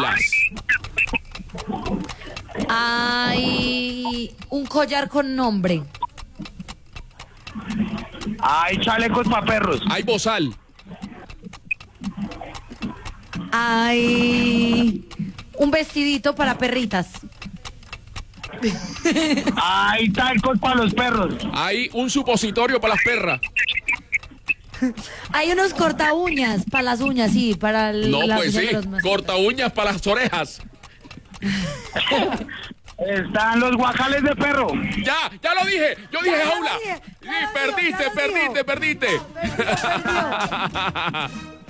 jaulas. Hay un collar con nombre. Hay chalecos para perros. Hay bozal. Hay un vestidito para perritas. Hay talcos para los perros. Hay un supositorio para las perras. Hay unos corta uñas para las uñas, sí, para No, las pues uñas sí, de los más- corta uñas para las orejas. Están los guacales de perro. Ya lo dije. Yo dije Ya lo jaula. dije, Sí, ya lo perdiste, digo, ya lo digo. perdiste. Perdió.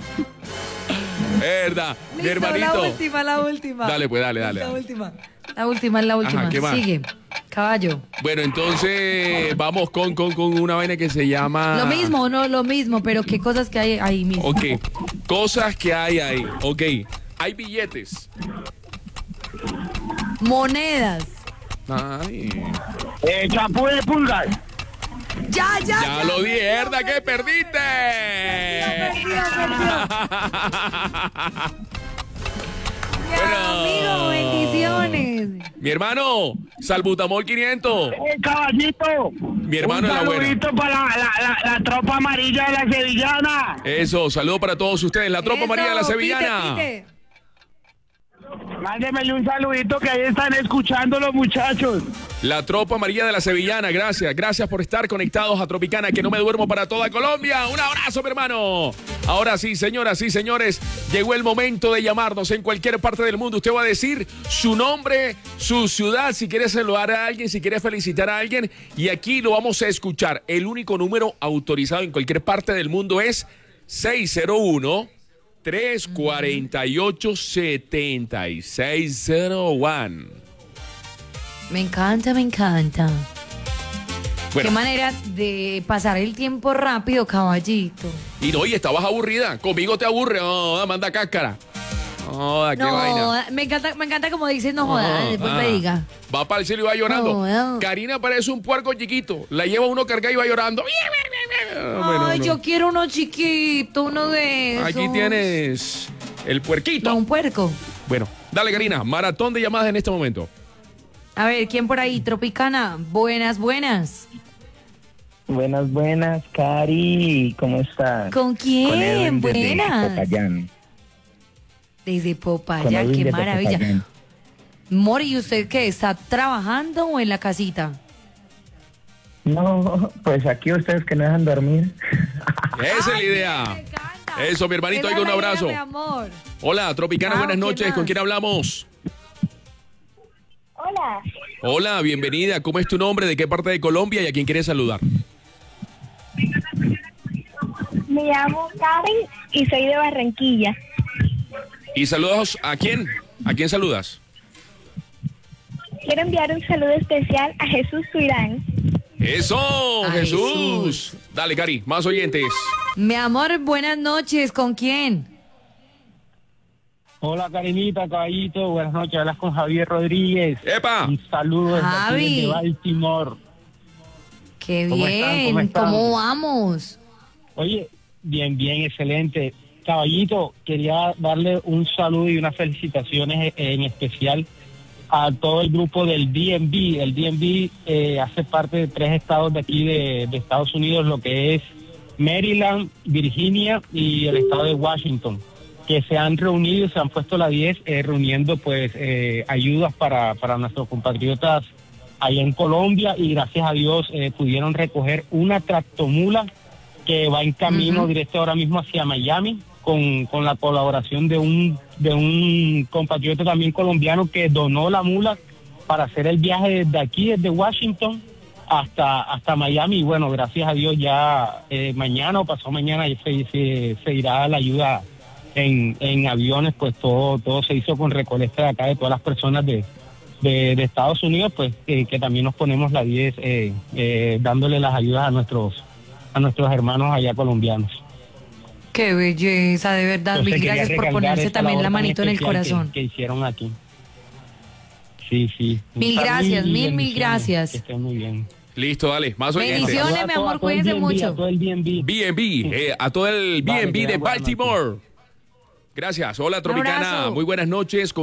Verdad, mi Listo, hermanito. la última. Dale, pues, dale. La última. Ajá, ¿qué más? Sigue, caballo. Bueno, entonces vamos con una vaina que se llama... Lo mismo, pero qué cosas que hay ahí mismo. Ok, cosas que hay ahí. Ok, hay billetes. Monedas. Ay, Champú de pulgas. Ya. lo di, herda, que perdiste. Perdió. Bueno. Amigo, bendiciones. Mi hermano, Salbutamol 500. Caballito. Mi hermano Un es la buena. saludito para la tropa amarilla de la sevillana. Eso, saludo para todos ustedes. La tropa Eso, María de la pite, Sevillana. pite. Mándemele un saludito que ahí están escuchando los muchachos. La tropa María de la Sevillana, gracias por estar conectados a Tropicana, que no me duermo para toda Colombia. Un abrazo, mi hermano. Ahora sí, señoras y señores, llegó el momento de llamarnos en cualquier parte del mundo. Usted va a decir su nombre, su ciudad, si quiere saludar a alguien, si quiere felicitar a alguien, y aquí lo vamos a escuchar. El único número autorizado en cualquier parte del mundo es 601-348-7601. Me encanta. Bueno, Qué manera de pasar el tiempo rápido, caballito. y no, y estabas aburrida. Conmigo te aburre. Oh, manda cáscara. Oh, qué No, vaina. me encanta como dices, no jodas, después me diga. Va para el cielo y va llorando. No. Karina parece un puerco chiquito. La lleva uno cargado y va llorando. Bueno, Ay, no. yo quiero uno chiquito, uno de esos. Aquí tienes el puerquito. No, un puerco. Bueno, dale, Karina. Maratón de llamadas en este momento. A ver, ¿quién por ahí? Tropicana. Buenas. Buenas, Cari, ¿cómo estás? ¿Con quién? Con Edwin desde Buenas. Popayán. Desde Con Popayán, Edwin qué desde maravilla. Popayán. Mori, ¿y usted qué? ¿Está trabajando o en la casita? No, pues aquí ustedes que no dejan dormir. Esa es la Ay, idea. me encanta. Eso, mi hermanito, Esa oiga, un es la idea, abrazo. mi amor. Hola, Tropicana, Ah, buenas ¿qué noches. más? ¿Con quién hablamos? Hola, Hola, bienvenida. ¿Cómo es tu nombre? ¿De qué parte de Colombia? ¿Y a quién quieres saludar? me llamo Karen y soy de Barranquilla. ¿Y saludos a quién? ¿A quién saludas? Quiero enviar un saludo especial a Jesús Tuirán. ¡Eso, A Jesús! Jesús. Dale, Cari, más oyentes. Mi amor, buenas noches. ¿Con quién? Hola, Karinita, caballito. Buenas noches. Hablas con Javier Rodríguez. ¡Epa! Un saludo desde aquí, Javi. desde Baltimore. Qué ¿Cómo están? bien. ¿Cómo están? ¿Cómo vamos? Oye, bien, excelente. Caballito, quería darle un saludo y unas felicitaciones en especial a todo el grupo del DMV. El DMV hace parte de 3 estados de aquí de Estados Unidos, lo que es Maryland, Virginia y el estado de Washington, que se han reunido, se han puesto la 10 reuniendo pues ayudas para nuestros compatriotas allá en Colombia, y gracias a Dios pudieron recoger una tractomula que va en camino directo ahora mismo hacia Miami, con la colaboración de un compatriota también colombiano que donó la mula para hacer el viaje desde aquí, desde Washington hasta Miami. Y bueno, gracias a Dios ya mañana o pasado mañana se irá la ayuda en aviones. Pues todo se hizo con recolecta de acá de todas las personas de Estados Unidos, pues que también nos ponemos la 10 dándole las ayudas a nuestros hermanos allá colombianos. Qué belleza, de verdad. Entonces, Mil quería gracias por recalcar ponerse esta también labor la tan manito en el especial corazón. que hicieron aquí. Sí. Mil gracias, mil bendiciones. gracias. Que estén muy bien. Listo, dale, más oyentes. Bendiciones. A mi todo- amor, a todo el cuídense DMV, mucho. A todo el DMV. B&B, a todo el Vale, B&B que de tengan buenas noches. Baltimore. Gracias. Hola, Tropicana. abrazo. Muy buenas noches.